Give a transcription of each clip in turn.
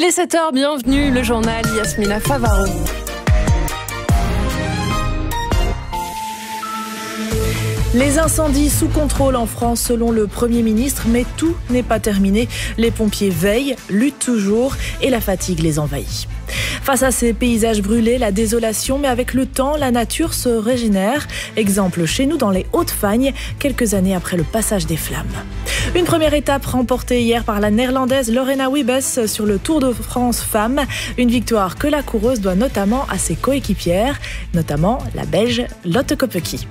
Il est 7h, bienvenue, le journal Yasmina Favaro. Les incendies sous contrôle en France selon le Premier ministre, mais tout n'est pas terminé. Les pompiers veillent, luttent toujours et la fatigue les envahit. Face à ces paysages brûlés, la désolation, mais avec le temps, la nature se régénère. Exemple chez nous dans les Hauts-de-Fagne, quelques années après le passage des flammes. Une première étape remportée hier par la néerlandaise Lorena Wiebes sur le Tour de France Femmes. Une victoire que la coureuse doit notamment à ses coéquipières, notamment la Belge Lotte Kopecky.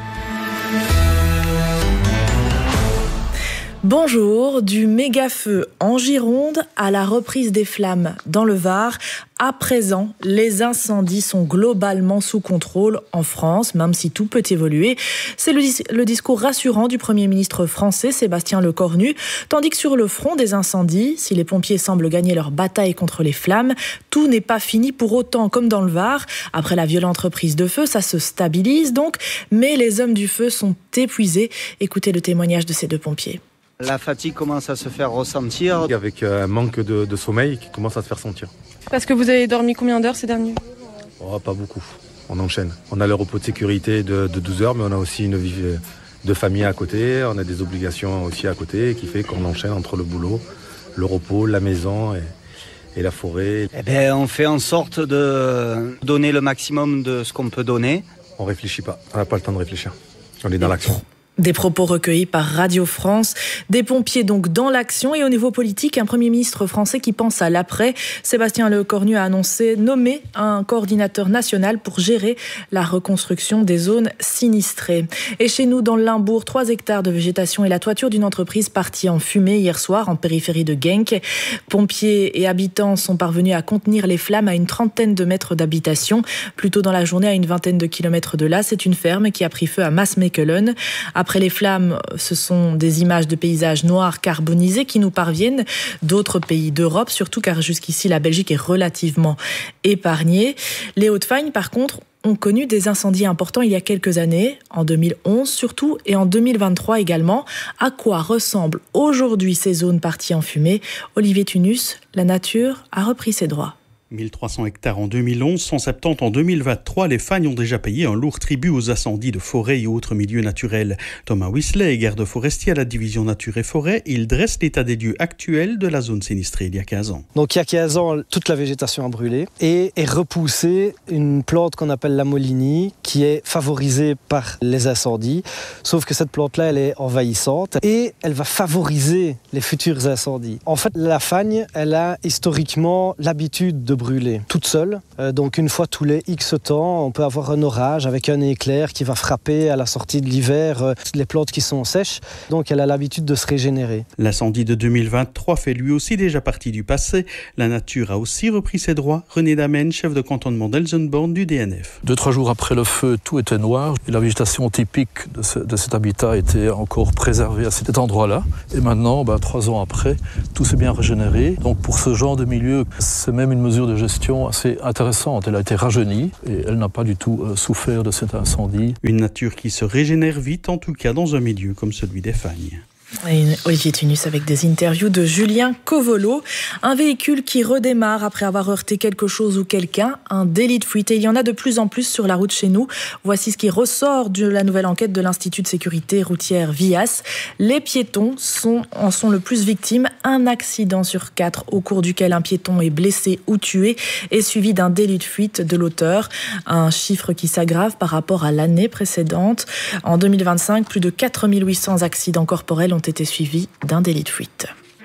Bonjour, du méga-feu en Gironde à la reprise des flammes dans le Var. À présent, les incendies sont globalement sous contrôle en France, même si tout peut évoluer. C'est le discours rassurant du Premier ministre français, Sébastien Lecornu. Tandis que sur le front des incendies, si les pompiers semblent gagner leur bataille contre les flammes, tout n'est pas fini pour autant comme dans le Var. Après la violente reprise de feu, ça se stabilise donc, mais les hommes du feu sont épuisés. Écoutez le témoignage de ces deux pompiers. La fatigue commence à se faire ressentir. Avec un manque de sommeil qui commence à se faire sentir. Parce que vous avez dormi combien d'heures ces derniers jours ? Pas beaucoup, on enchaîne. On a le repos de sécurité de 12 heures, mais on a aussi une vie de famille à côté. On a des obligations aussi à côté qui fait qu'on enchaîne entre le boulot, le repos, la maison et la forêt. On fait en sorte de donner le maximum de ce qu'on peut donner. On ne réfléchit pas, on n'a pas le temps de réfléchir. On est dans l'action. Des propos recueillis par Radio France, des pompiers donc dans l'action et au niveau politique, un Premier ministre français qui pense à l'après. Sébastien Lecornu a nommer un coordinateur national pour gérer la reconstruction des zones sinistrées. Et chez nous, dans le Limbourg, 3 hectares de végétation et la toiture d'une entreprise partie en fumée hier soir en périphérie de Genk. Pompiers et habitants sont parvenus à contenir les flammes à une 30aine de mètres d'habitation. Plus tôt dans la journée, à une 20aine de kilomètres de là, c'est une ferme qui a pris feu à Maasmechelen. Après les flammes, ce sont des images de paysages noirs carbonisés qui nous parviennent d'autres pays d'Europe, surtout car jusqu'ici la Belgique est relativement épargnée. Les Hauts-de-Fagne, par contre, ont connu des incendies importants il y a quelques années, en 2011 surtout, et en 2023 également. À quoi ressemblent aujourd'hui ces zones parties en fumée ? Olivier Tunus, la nature a repris ses droits. 1300 hectares en 2011, 170 en 2023, les Fagnes ont déjà payé un lourd tribut aux incendies de forêt et autres milieux naturels. Thomas Whistler est garde forestier à la division nature et forêt. Il dresse l'état des lieux actuel de la zone sinistrée il y a 15 ans. Donc il y a 15 ans, toute la végétation a brûlé et est repoussée une plante qu'on appelle la molinie qui est favorisée par les incendies. Sauf que cette plante-là, elle est envahissante et elle va favoriser les futurs incendies. En fait, la Fagne, elle a historiquement l'habitude de brûler toute seule. Donc une fois tous les X temps, on peut avoir un orage avec un éclair qui va frapper à la sortie de l'hiver les plantes qui sont sèches. Donc elle a l'habitude de se régénérer. L'incendie de 2023 fait lui aussi déjà partie du passé. La nature a aussi repris ses droits. René Damen, chef de cantonnement d'Elsenborn du DNF. 2-3 jours après le feu, tout était noir. Et la végétation typique de cet habitat était encore préservée à cet endroit-là. Et maintenant, 3 ans après, tout s'est bien régénéré. Donc pour ce genre de milieu, c'est même une mesure de gestion assez intéressante. Elle a été rajeunie et elle n'a pas du tout souffert de cet incendie. Une nature qui se régénère vite, en tout cas dans un milieu comme celui des Fagnes. Et Olivier Tunus avec des interviews de Julien Covolo. Un véhicule qui redémarre après avoir heurté quelque chose ou quelqu'un, un délit de fuite. Et il y en a de plus en plus sur la route chez nous. Voici ce qui ressort de la nouvelle enquête de l'Institut de sécurité routière VIAS. Les piétons en sont le plus victimes. Un accident sur 4 au cours duquel un piéton est blessé ou tué est suivi d'un délit de fuite de l'auteur. Un chiffre qui s'aggrave par rapport à l'année précédente. En 2025, plus de 4800 accidents corporels ont été suivis d'un délit de fuite.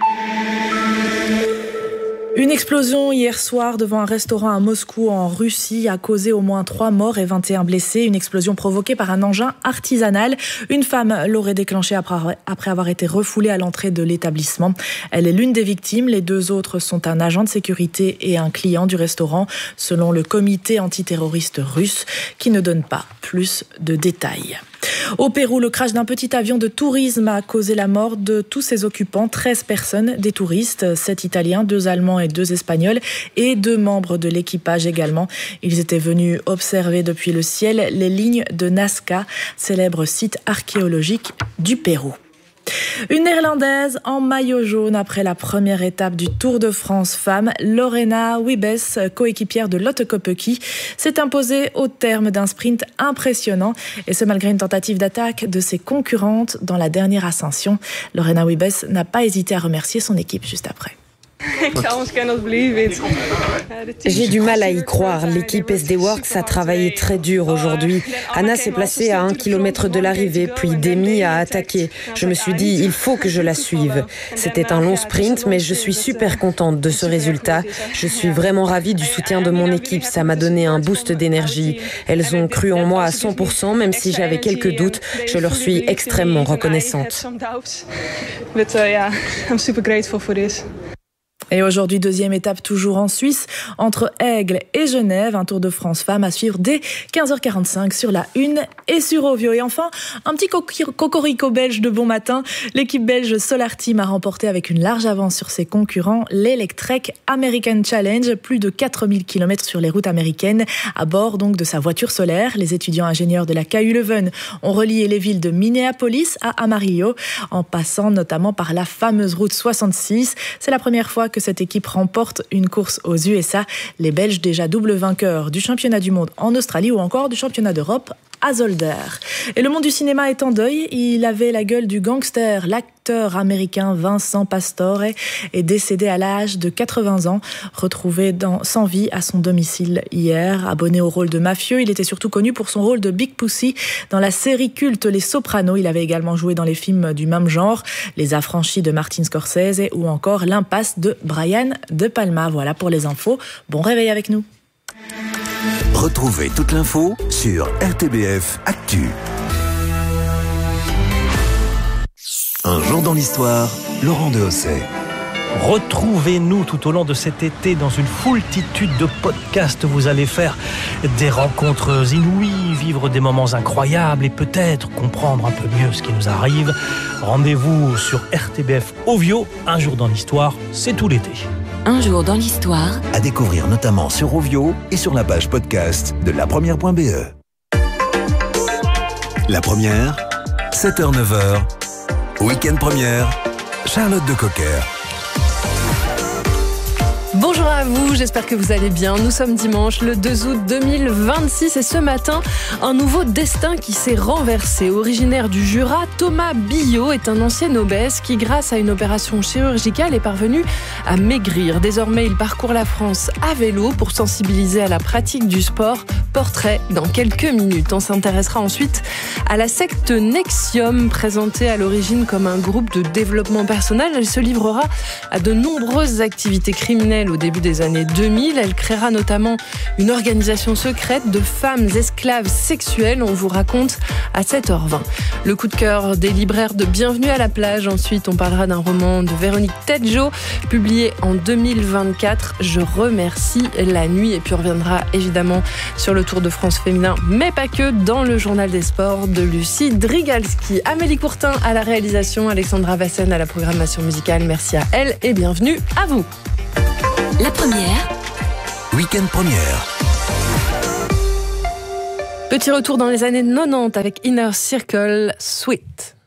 Une explosion hier soir devant un restaurant à Moscou en Russie a causé au moins 3 morts et 21 blessés. Une explosion provoquée par un engin artisanal. Une femme l'aurait déclenchée après avoir été refoulée à l'entrée de l'établissement. Elle est l'une des victimes. Les 2 autres sont un agent de sécurité et un client du restaurant, selon le comité antiterroriste russe, qui ne donne pas plus de détails. Au Pérou, le crash d'un petit avion de tourisme a causé la mort de tous ses occupants, 13 personnes, des touristes, 7 Italiens, 2 Allemands et 2 Espagnols et 2 membres de l'équipage également. Ils étaient venus observer depuis le ciel les lignes de Nazca, célèbre site archéologique du Pérou. Une Néerlandaise en maillot jaune après la première étape du Tour de France Femmes. Lorena Wiebes, coéquipière de Lotte Kopecky, s'est imposée au terme d'un sprint impressionnant. Et ce malgré une tentative d'attaque de ses concurrentes dans la dernière ascension. Lorena Wiebes n'a pas hésité à remercier son équipe juste après. J'ai du mal à y croire. L'équipe SD Works a travaillé très dur aujourd'hui. Anna s'est placée à 1 km de l'arrivée, puis Demi a attaqué. Je me suis dit, il faut que je la suive. C'était un long sprint, mais je suis super contente de ce résultat. Je suis vraiment ravie du soutien de mon équipe. Ça m'a donné un boost d'énergie. Elles ont cru en moi à 100%, même si j'avais quelques doutes. Je leur suis extrêmement reconnaissante. Et aujourd'hui, deuxième étape toujours en Suisse, entre Aigle et Genève. Un Tour de France Femmes à suivre dès 15h45 sur la 1 et sur Ovio. Et enfin, un petit cocorico belge de bon matin. L'équipe belge Solar Team a remporté avec une large avance sur ses concurrents l'Electrek American Challenge. Plus de 4000 km sur les routes américaines à bord donc de sa voiture solaire. Les étudiants ingénieurs de la KU Leuven ont relié les villes de Minneapolis à Amarillo en passant notamment par la fameuse route 66. C'est la première fois que cette équipe remporte une course aux USA. Les Belges déjà double vainqueurs du championnat du monde en Australie ou encore du championnat d'Europe à Zolder. Et le monde du cinéma est en deuil. Il avait la gueule du gangster. L'acteur américain Vincent Pastore est décédé à l'âge de 80 ans, retrouvé sans vie à son domicile hier. Abonné au rôle de mafieux, il était surtout connu pour son rôle de Big Pussy dans la série culte Les Sopranos. Il avait également joué dans les films du même genre, Les Affranchis de Martin Scorsese ou encore L'Impasse de Brian De Palma. Voilà pour les infos. Bon réveil avec nous. Retrouvez toute l'info sur RTBF Actu. Un jour dans l'histoire, Laurent Dehosset. Retrouvez-nous tout au long de cet été dans une foultitude de podcasts. Vous allez faire des rencontres inouïes, vivre des moments incroyables et peut-être comprendre un peu mieux ce qui nous arrive. Rendez-vous sur RTBF Ovio. Un jour dans l'histoire, c'est tout l'été. Un jour dans l'histoire. À découvrir notamment sur Ovio et sur la page podcast de lapremière.be. La Première, 7h-9h, Week-end Première, Charlotte de Cocker. Bonjour à vous, j'espère que vous allez bien. Nous sommes dimanche, le 2 août 2026 et ce matin, un nouveau destin qui s'est renversé. Originaire du Jura, Thomas Billot est un ancien obèse qui, grâce à une opération chirurgicale, est parvenu à maigrir. Désormais, il parcourt la France à vélo pour sensibiliser à la pratique du sport. Portrait dans quelques minutes. On s'intéressera ensuite à la secte Nexium, présentée à l'origine comme un groupe de développement personnel. Elle se livrera à de nombreuses activités criminelles au début des années 2000. Elle créera notamment une organisation secrète de femmes esclaves sexuelles. On vous raconte à 7h20. Le coup de cœur des libraires de Bienvenue à la plage. Ensuite, on parlera d'un roman de Véronique Tedjo, publié en 2024. Je remercie la nuit. Et puis on reviendra évidemment sur le Tour de France féminin, mais pas que, dans le journal des sports de Lucie Drigalski. Amélie Courtin à la réalisation, Alexandra Vassen à la programmation musicale. Merci à elle et bienvenue à vous. La Première. Week-end Première. Petit retour dans les années 90 avec Inner Circle, Sweet.